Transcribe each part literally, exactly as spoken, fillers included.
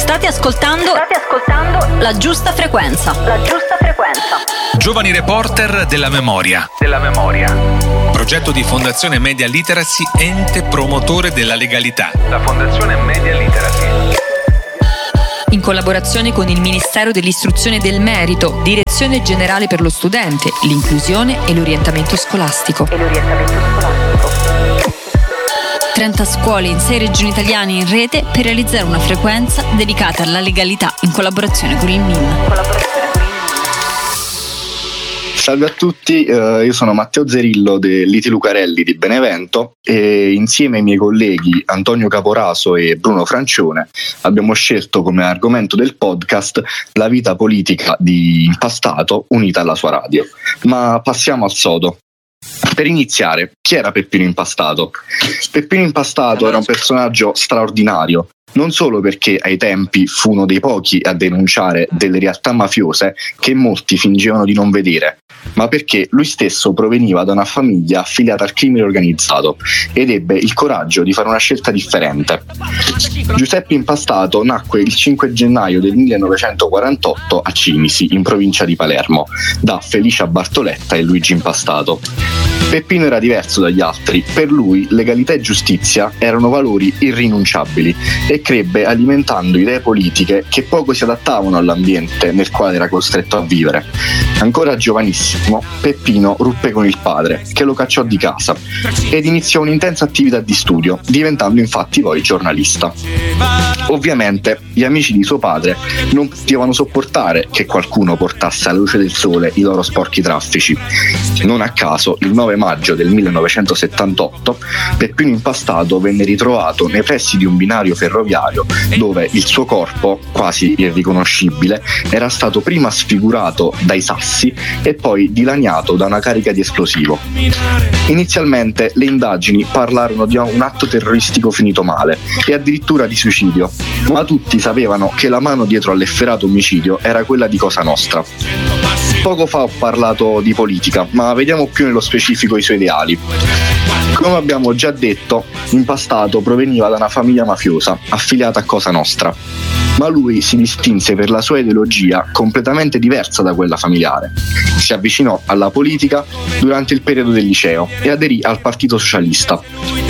State ascoltando, State ascoltando La Giusta Frequenza. La Giusta Frequenza. Giovani reporter della memoria. Della memoria. Progetto di Fondazione Media Literacy, ente promotore della legalità. La Fondazione Media Literacy. In collaborazione con il Ministero dell'Istruzione e del Merito, Direzione Generale per lo Studente, l'Inclusione e l'Orientamento Scolastico. E l'orientamento scolastico. trenta scuole in sei regioni italiane in rete per realizzare una frequenza dedicata alla legalità in collaborazione con il M I N. Salve a tutti, eh, io sono Matteo Zerillo dell'I T Lucarelli di Benevento e insieme ai miei colleghi Antonio Caporaso e Bruno Francione abbiamo scelto come argomento del podcast la vita politica di Impastato unita alla sua radio. Ma passiamo al sodo. Per iniziare, chi era Peppino Impastato? Peppino Impastato era un personaggio straordinario, non solo perché ai tempi fu uno dei pochi a denunciare delle realtà mafiose che molti fingevano di non vedere, ma perché lui stesso proveniva da una famiglia affiliata al crimine organizzato ed ebbe il coraggio di fare una scelta differente. Giuseppe Impastato nacque il cinque gennaio del millenovecentoquarantotto a Cinisi, in provincia di Palermo, da Felicia Bartoletta e Luigi Impastato. Peppino era diverso dagli altri, per lui legalità e giustizia erano valori irrinunciabili e crebbe alimentando idee politiche che poco si adattavano all'ambiente nel quale era costretto a vivere. Ancora giovanissimo, Peppino ruppe con il padre, che lo cacciò di casa, ed iniziò un'intensa attività di studio, diventando infatti poi giornalista. Ovviamente gli amici di suo padre non potevano sopportare che qualcuno portasse alla luce del sole i loro sporchi traffici. Non a caso, il nove maggio del millenovecentosettantotto, Peppino Impastato venne ritrovato nei pressi di un binario ferroviario dove il suo corpo, quasi irriconoscibile, era stato prima sfigurato dai sassi e poi dilaniato da una carica di esplosivo. Inizialmente le indagini parlarono di un atto terroristico finito male e addirittura di suicidio, ma tutti sapevano che la mano dietro all'efferato omicidio era quella di Cosa Nostra. Poco fa ho parlato di politica, ma vediamo più nello specifico i suoi ideali. Come abbiamo già detto, Impastato proveniva da una famiglia mafiosa, affiliata a Cosa Nostra, ma lui si distinse per la sua ideologia completamente diversa da quella familiare. Si avvicinò alla politica durante il periodo del liceo e aderì al Partito Socialista.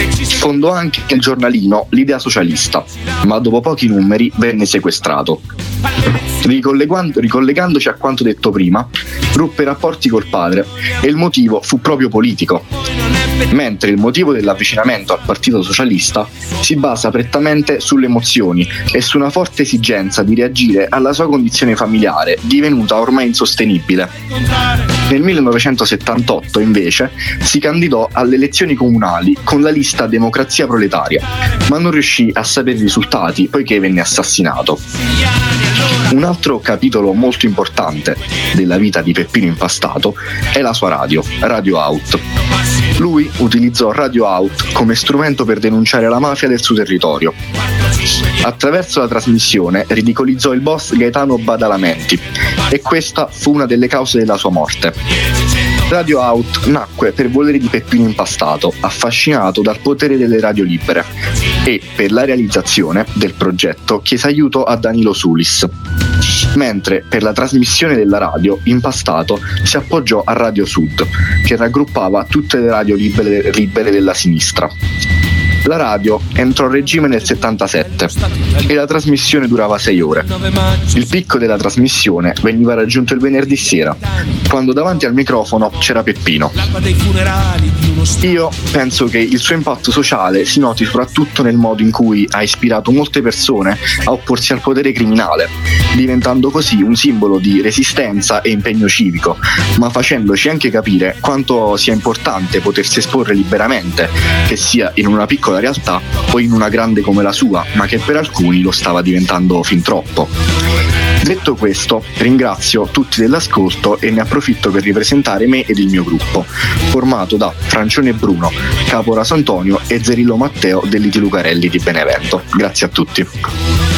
Fondò anche il giornalino L'Idea Socialista, ma dopo pochi numeri venne sequestrato. Ricollegandoci a quanto detto prima, ruppe i rapporti col padre e il motivo fu proprio politico, mentre il motivo dell'avvicinamento al Partito Socialista si basa prettamente sulle emozioni e su una forte esigenza di reagire alla sua condizione familiare, divenuta ormai insostenibile. Nel millenovecentosettantotto, invece, si candidò alle elezioni comunali con la lista Democrazia Proletaria, ma non riuscì a sapere i risultati poiché venne assassinato. Un altro capitolo molto importante della vita di Peppino Impastato è la sua radio, Radio Out. Lui utilizzò Radio Out come strumento per denunciare la mafia del suo territorio. Attraverso la trasmissione ridicolizzò il boss Gaetano Badalamenti e questa fu una delle cause della sua morte. Radio Out nacque per volere di Peppino Impastato, affascinato dal potere delle radio libere, e per la realizzazione del progetto chiese aiuto a Danilo Sulis. Mentre per la trasmissione della radio Impastato si appoggiò a Radio Sud, che raggruppava tutte le radio libere, libere della sinistra. La radio entrò a regime nel settantasette e la trasmissione durava sei ore. Il picco della trasmissione veniva raggiunto il venerdì sera, quando davanti al microfono c'era Peppino. Io penso che il suo impatto sociale si noti soprattutto nel modo in cui ha ispirato molte persone a opporsi al potere criminale, diventando così un simbolo di resistenza e impegno civico, ma facendoci anche capire quanto sia importante potersi esporre liberamente, che sia in una piccola realtà o in una grande come la sua, ma che per alcuni lo stava diventando fin troppo. Detto questo, ringrazio tutti dell'ascolto e ne approfitto per ripresentare me ed il mio gruppo, formato da Francione Bruno, Caporaso Antonio e Zerillo Matteo dell'I T Lucarelli di Benevento. Grazie a tutti.